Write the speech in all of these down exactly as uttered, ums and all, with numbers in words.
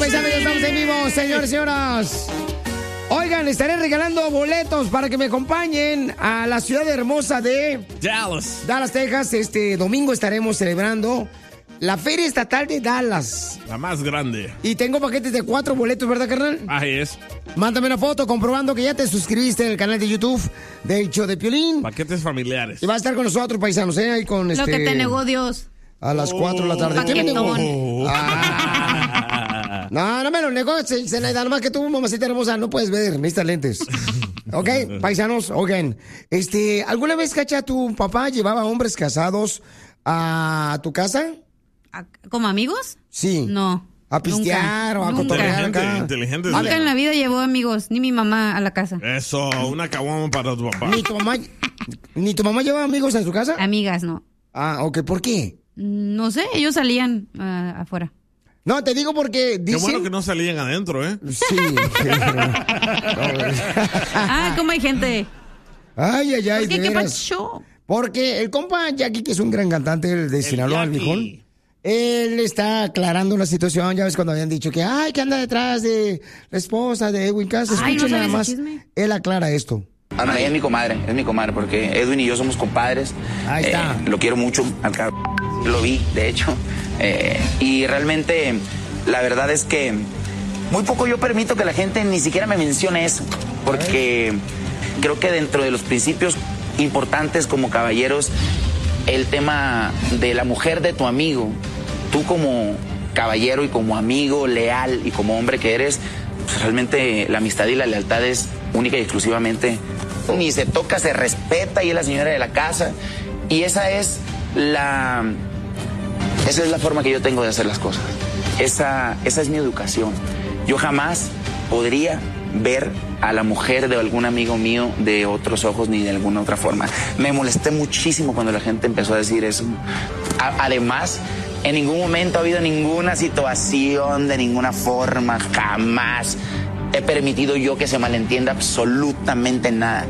paisanos, ya estamos en vivo, señores y señoras. Oigan, les estaré regalando boletos para que me acompañen a la ciudad hermosa de Dallas. Dallas, Texas. Este domingo estaremos celebrando la Feria Estatal de Dallas. La más grande. Y tengo paquetes de cuatro boletos, ¿verdad, carnal? Ahí es. Mándame una foto comprobando que ya te suscribiste al canal de YouTube del show de Piolín. Paquetes familiares. Y va a estar con nosotros, paisanos, ¿eh? Ahí con Lo este... que te negó Dios. A las cuatro de la tarde. ¿Qué me negó? Paquetón. Ah. No, no me lo negó, Zenaida. Nomás que tú, mamacita hermosa, no puedes ver. Necesitas lentes. Ok, paisanos, oigan. Este, ¿alguna vez, Cacha, tu papá llevaba hombres casados a tu casa? ¿Como amigos? Sí. No. ¿A pistear nunca, o a nunca. cotorrear Inteligente, acá? inteligente. Nunca en la vida llevó amigos, ni mi mamá a la casa. Eso, una caguama para tu papá. ¿Ni tu mamá, ¿Ni tu mamá lleva amigos a su casa? Amigas, no. Ah, ok, ¿por qué? No sé, ellos salían uh, afuera. No, te digo porque dicen... Qué bueno que no salían adentro, ¿eh? Sí. Ah, ¿cómo hay gente? Ay, ay, ay, ¿Por qué? de ¿Qué veras. pasó? Porque el compa Jackie, que es un gran cantante el de Sinaloa, el Jackie. viejón, él está aclarando una situación. Ya ves cuando habían dicho que, ay, que anda detrás de la esposa de Edwin Cass. Ay, Escuchen ¿no nada sabes más. el chisme? Él aclara esto. Ah, no, ella es mi comadre, es mi comadre, porque Edwin y yo somos compadres. Ahí está. Eh, lo quiero mucho, al cab- lo vi, de hecho. Eh, y realmente, la verdad es que muy poco yo permito que la gente ni siquiera me mencione eso, porque creo que dentro de los principios importantes como caballeros, el tema de la mujer de tu amigo, tú como caballero y como amigo leal y como hombre que eres, pues realmente la amistad y la lealtad es única y exclusivamente. Ni se toca, se respeta y es la señora de la casa. Y esa es la, esa es la forma que yo tengo de hacer las cosas. Esa, esa es mi educación. Yo jamás podría ver a la mujer de algún amigo mío de otros ojos ni de alguna otra forma. Me molesté muchísimo cuando la gente empezó a decir eso. A- además, en ningún momento ha habido ninguna situación, de ninguna forma, jamás he permitido yo que se malentienda absolutamente nada.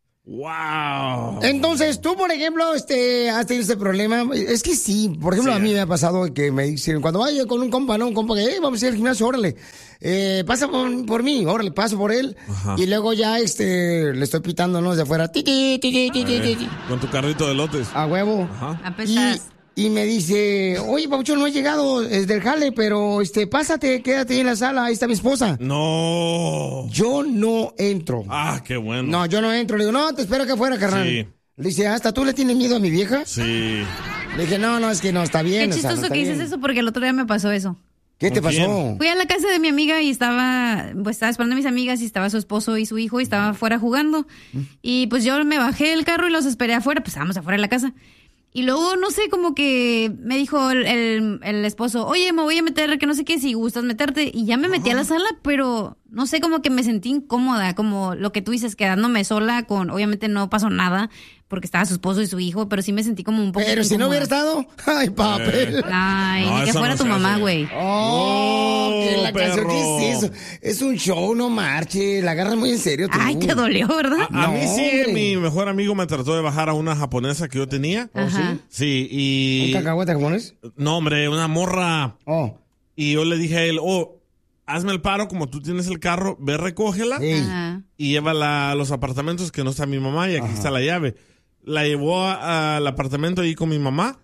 ¡Wow! Entonces, tú, por ejemplo, este, has tenido ese problema. Es que sí, por ejemplo, Sí. a mí me ha pasado que me dicen, cuando vaya con un compa, ¿no? Un compa que, eh, vamos a ir al gimnasio, órale. Eh, pasa por, por mí, órale, paso por él. Ajá. Y luego ya, este, le estoy pitando, ¿no? De afuera, ti, ti, ti, ti, ti, ti, ti, ti. Con tu carrito de lotes. A huevo. Ajá. Y, Apestas. y me dice, oye, Pabuchón, no he llegado desde el jale, pero, este, pásate, quédate ahí en la sala, ahí está mi esposa. No. Yo no entro. Ah, qué bueno. No, yo no entro. Le digo, no, te espero que afuera, carnal. Sí. Le dice, ¿hasta tú le tienes miedo a mi vieja? Sí. Le dije, no, no, es que no, está bien. Qué o sea, no chistoso está que dices bien. eso porque el otro día me pasó eso. ¿Qué te ¿Con pasó? quién? Fui a la casa de mi amiga y estaba, pues estaba esperando a mis amigas y estaba su esposo y su hijo y estaba afuera jugando. Y pues yo me bajé del carro y los esperé afuera, pues estábamos afuera de la casa. Y luego, no sé, como que me dijo el, el, el esposo, oye, me voy a meter, que no sé qué, si gustas meterte. Y ya me metí a la sala, pero no sé, como que me sentí incómoda, como lo que tú dices, quedándome sola con, obviamente no pasó nada, porque estaba su esposo y su hijo, pero sí me sentí como un poco Pero si no incómoda. hubiera estado, ay, papel. Ay, No, ni que eso fuera no tu se mamá, hace. güey. Oh, Oh, que la canción, ¿qué perro. es eso? Es un show, no marche, la agarras muy en serio tú. Ay, te dolió, ¿verdad? A, a No, mí sí, hombre. mi mejor amigo me trató de bajar a una japonesa que yo tenía. Ajá. Sí, ¿Un y... cacahuete japonés? No, hombre, una morra. Oh, Y yo le dije a él, oh, hazme el paro, como tú tienes el carro, ve, recógela ey. Ajá. y llévala a los apartamentos que no está mi mamá y aquí está la llave. La llevó a- al apartamento ahí con mi mamá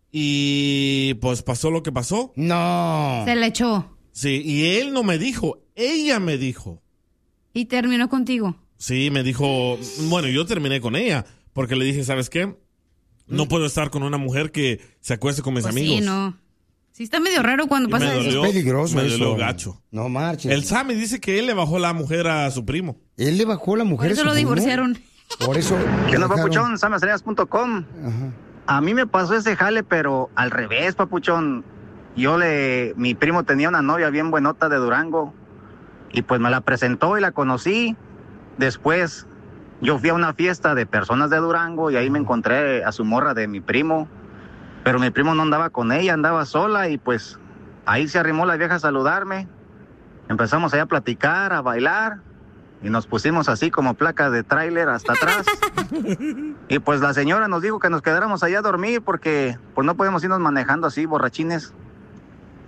y pues pasó lo que pasó. No. Se le echó. Sí, y él no me dijo, ella me dijo. Y terminó contigo. Sí, me dijo, bueno, yo terminé con ella porque le dije, ¿sabes qué? No puedo estar con una mujer que se acueste con mis Pues amigos. sí, no. Sí está medio raro cuando Y pasa me eso. dolió. Es peligroso me eso. dolió gacho. No marches. El Sammy dice que él le bajó la mujer a su primo. Él le bajó la Por mujer a eso su lo primo. divorciaron. Por eso. ¿Qué onda, lo dejaron. papuchón? sam estrellas punto com. Ajá. A mí me pasó ese jale, pero al revés, papuchón. Yo le... Mi primo tenía una novia bien buenota de Durango. Y pues me la presentó y la conocí. Después yo fui a una fiesta de personas de Durango y ahí me encontré a su morra de mi primo. Pero mi primo no andaba con ella, andaba sola y pues ahí se arrimó la vieja a saludarme. Empezamos ahí a platicar, a bailar y nos pusimos así como placa de tráiler hasta atrás. Y pues la señora nos dijo que nos quedáramos allá a dormir porque pues no podemos irnos manejando así borrachines.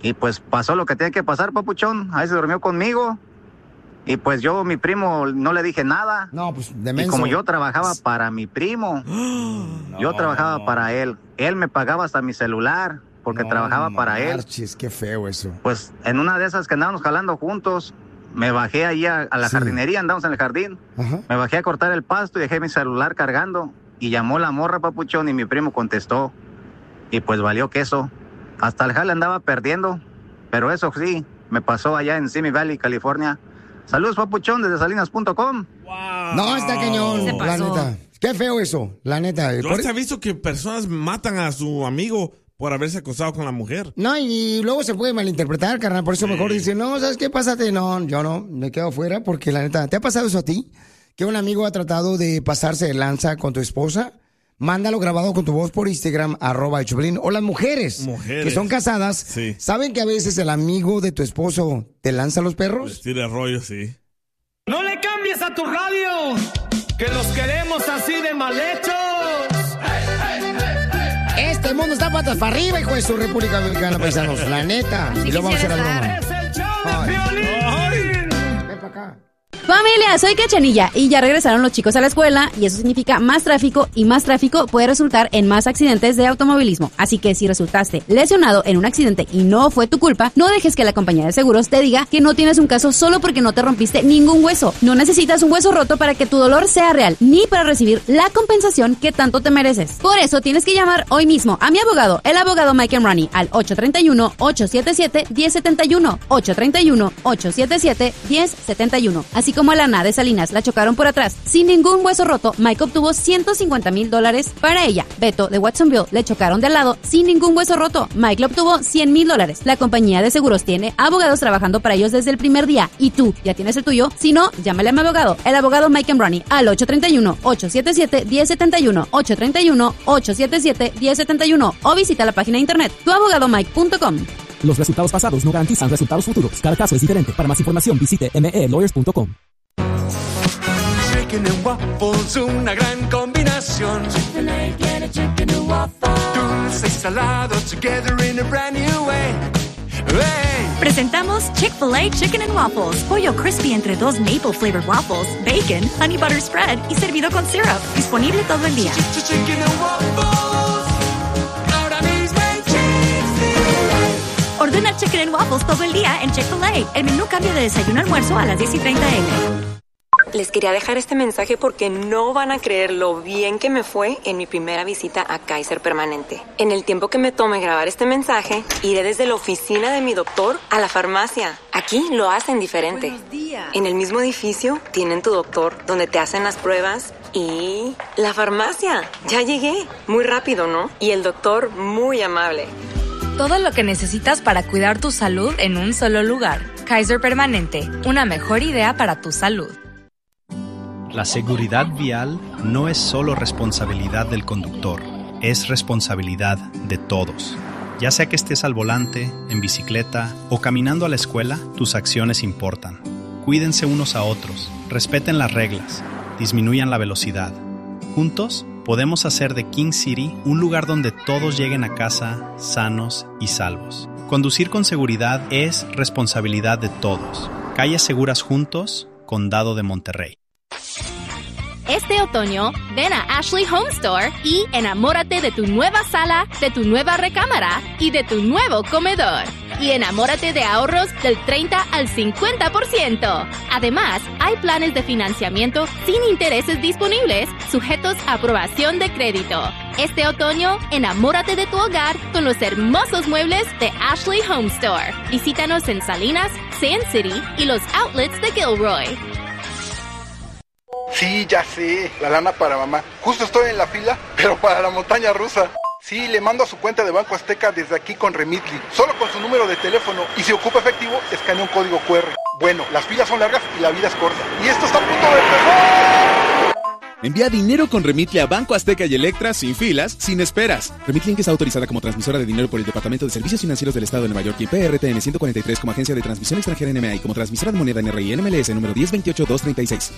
Y pues pasó lo que tenía que pasar, papuchón. Ahí se durmió conmigo. Y pues yo, mi primo, no le dije nada. No, pues de Y menso. como yo trabajaba para mi primo, No. yo trabajaba para él. Él me pagaba hasta mi celular porque No trabajaba para él. marches, qué feo eso. Pues en una de esas que andábamos jalando juntos, me bajé ahí a, a la Sí. jardinería, andamos en el jardín. Ajá. Me bajé a cortar el pasto y dejé mi celular cargando. Y llamó la morra, papuchón, y mi primo contestó. Y pues valió queso. Hasta el jale andaba perdiendo. Pero eso sí, me pasó allá en Simi Valley, California. Saludos, papuchón, desde salinas punto com. Wow. No, está cañón, Se la pasó. neta. Qué feo eso, la neta. Yo Por- hasta he visto que personas matan a su amigo por haberse acostado con la mujer. No, y luego se puede malinterpretar, carnal. Por eso mejor dice, no, ¿sabes qué? Pásate. No, yo no, me quedo fuera porque la neta, ¿te ha pasado eso a ti? Que un amigo ha tratado de pasarse de lanza con tu esposa. Mándalo grabado con tu voz por Instagram, arroba el Choplin. O las mujeres, Mujeres. que son casadas, Sí. ¿saben que a veces el amigo de tu esposo te lanza los perros? Les tira rollo, sí. No le cambies a tu radio, que los queremos así de mal hechos. Este mundo está patas para arriba, hijo de su República Dominicana, paisanos. La neta. Así Y luego vamos a hacer la quisiera broma. Es el show Ay. de Piolín. Ven para acá. Familia, soy Cachanilla y ya regresaron los chicos a la escuela y eso significa más tráfico y más tráfico puede resultar en más accidentes de automovilismo. Así que si resultaste lesionado en un accidente y no fue tu culpa, no dejes que la compañía de seguros te diga que no tienes un caso solo porque no te rompiste ningún hueso. No necesitas un hueso roto para que tu dolor sea real ni para recibir la compensación que tanto te mereces. Por eso tienes que llamar hoy mismo a mi abogado, el abogado Mike Ronnie, al ocho tres uno, ocho siete siete, uno cero siete uno, ocho tres uno, ocho siete siete, uno cero siete uno. Así como a Lana de Salinas la chocaron por atrás sin ningún hueso roto, Mike obtuvo ciento cincuenta mil dólares para ella. Beto de Watsonville le chocaron de al lado sin ningún hueso roto, Mike le obtuvo cien mil dólares. La compañía de seguros tiene abogados trabajando para ellos desde el primer día y tú ya tienes el tuyo. Si no, llámale a mi abogado, el abogado Mike Ronnie, al ocho tres uno, ocho siete siete, uno cero siete uno, ocho tres uno, ocho siete siete, uno cero siete uno o visita la página de internet tu abogado mike punto com. Los resultados pasados no garantizan resultados futuros. Cada caso es diferente. Para más información visite m e lawyers punto com. Chicken and waffles, una gran combinación. Chick-fil-A, get a chicken and waffle. Dulce y salado together in a brand new way. Hey. Presentamos Chick-fil-A Chicken and Waffles. Pollo crispy entre dos maple flavored waffles, bacon, honey butter spread y servido con syrup. Disponible todo el día. Chicken and waffles. Ahora mismo en Chick-fil-A. Ordena Chicken and Waffles todo el día en Chick-fil-A. El menú cambia de desayuno a almuerzo a las diez y treinta eme. Les quería dejar este mensaje porque no van a creer lo bien que me fue en mi primera visita a Kaiser Permanente. En el tiempo que me tome grabar este mensaje, iré desde la oficina de mi doctor a la farmacia. Aquí lo hacen diferente. Buenos días. En el mismo edificio tienen tu doctor, donde te hacen las pruebas y la farmacia. Ya llegué. Muy rápido, ¿no? Y el doctor muy amable. Todo lo que necesitas para cuidar tu salud en un solo lugar. Kaiser Permanente, una mejor idea para tu salud. La seguridad vial no es solo responsabilidad del conductor, es responsabilidad de todos. Ya sea que estés al volante, en bicicleta o caminando a la escuela, tus acciones importan. Cuídense unos a otros, respeten las reglas, disminuyan la velocidad. Juntos, podemos hacer de King City un lugar donde todos lleguen a casa sanos y salvos. Conducir con seguridad es responsabilidad de todos. Calles seguras juntos, Condado de Monterrey. Este otoño, ven a Ashley Home Store y enamórate de tu nueva sala, de tu nueva recámara y de tu nuevo comedor. Y enamórate de ahorros del treinta al cincuenta por ciento. Además, hay planes de financiamiento sin intereses disponibles, sujetos a aprobación de crédito. Este otoño, enamórate de tu hogar con los hermosos muebles de Ashley Home Store. Visítanos en Salinas, Sand City y los outlets de Gilroy. Sí, ya sé, la lana para mamá. Justo estoy en la fila, pero para la montaña rusa. Sí, le mando a su cuenta de Banco Azteca desde aquí con Remitly, solo con su número de teléfono. Y si ocupa efectivo, escanea un código cu erre. Bueno, las filas son largas y la vida es corta. Y esto está a punto de empezar. Envía dinero con Remitly a Banco Azteca y Electra sin filas, sin esperas. Remitly Inc está autorizada como transmisora de dinero por el Departamento de Servicios Financieros del Estado de Nueva York y P R T N ciento cuarenta y tres como agencia de transmisión extranjera N M A y como transmisora de moneda N R I N M L S número diez veintiocho dos treinta y seis.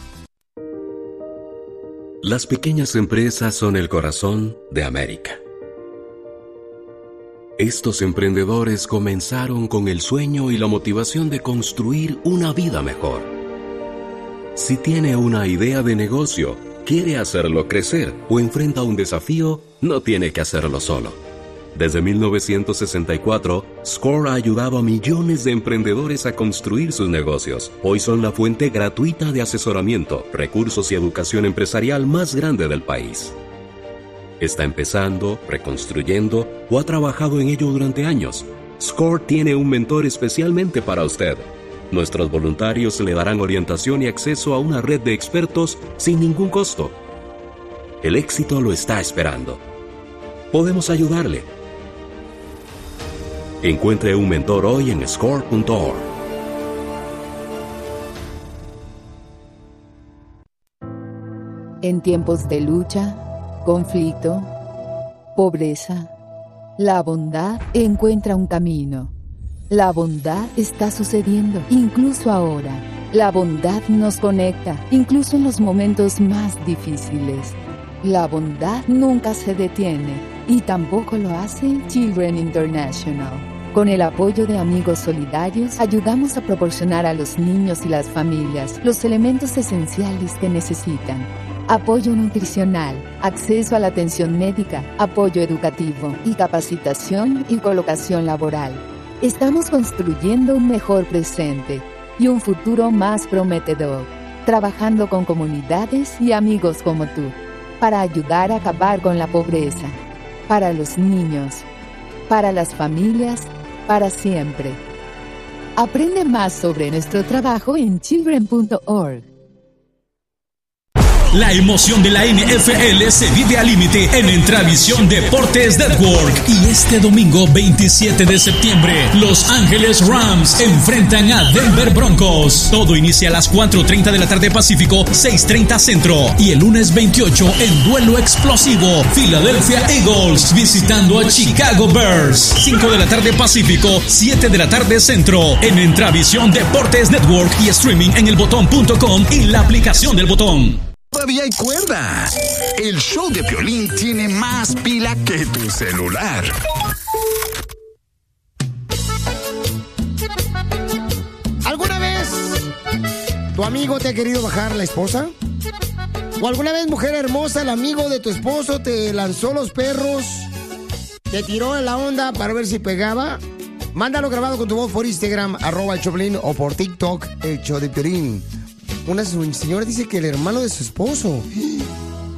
Las pequeñas empresas son el corazón de América. Estos emprendedores comenzaron con el sueño y la motivación de construir una vida mejor. Si tiene una idea de negocio, quiere hacerlo crecer o enfrenta un desafío, no tiene que hacerlo solo. Desde mil novecientos sesenta y cuatro, Score ha ayudado a millones de emprendedores a construir sus negocios. Hoy son la fuente gratuita de asesoramiento, recursos y educación empresarial más grande del país. Está empezando, reconstruyendo o ha trabajado en ello durante años. Score tiene un mentor especialmente para usted. Nuestros voluntarios le darán orientación y acceso a una red de expertos sin ningún costo. El éxito lo está esperando. Podemos ayudarle. Encuentre un mentor hoy en score punto org. En tiempos de lucha, conflicto, pobreza, la bondad encuentra un camino. La bondad está sucediendo, incluso ahora. La bondad nos conecta, incluso en los momentos más difíciles. La bondad nunca se detiene, y tampoco lo hace Children International. Con el apoyo de amigos solidarios, ayudamos a proporcionar a los niños y las familias los elementos esenciales que necesitan. Apoyo nutricional, acceso a la atención médica, apoyo educativo y capacitación y colocación laboral. Estamos construyendo un mejor presente y un futuro más prometedor, trabajando con comunidades y amigos como tú, para ayudar a acabar con la pobreza, para los niños, para las familias, para siempre. Aprende más sobre nuestro trabajo en children punto org. La emoción de la N F L se vive al límite en Entravisión Deportes Network. Y este domingo veintisiete de septiembre, Los Ángeles Rams enfrentan a Denver Broncos. Todo inicia a las cuatro treinta de la tarde Pacífico, seis treinta Centro. Y el lunes veintiocho, en duelo explosivo, Philadelphia Eagles visitando a Chicago Bears. cinco de la tarde Pacífico, siete de la tarde Centro. En Entravisión Deportes Network y streaming en el botón punto com y la aplicación del Botón. Todavía hay cuerda. El show de Piolín tiene más pila que tu celular. ¿Alguna vez tu amigo te ha querido bajar la esposa? ¿O alguna vez, mujer hermosa, el amigo de tu esposo te lanzó los perros, te tiró en la onda para ver si pegaba? Mándalo grabado con tu voz por Instagram, arroba el Choplin, o por TikTok, el show de Piolín. Una señora dice que el hermano de su esposo